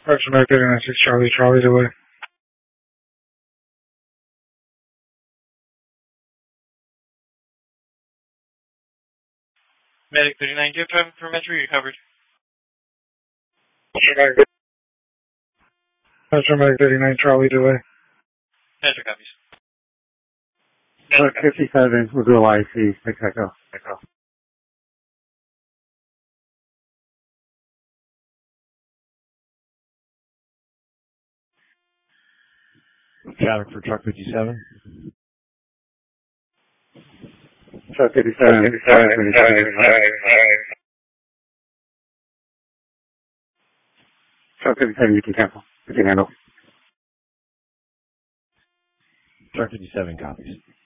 Person back 39-6 Charlie, Charlie delay. Medic 39, do you have traffic for Metro? You're covered. Metro Medic 39, Charlie delay. Metro copies. 57, we'll do IC, 6 Echo. Traffic for truck 57. Truck 57, Truck 57, you can cancel. You can handle. Truck 57 copies.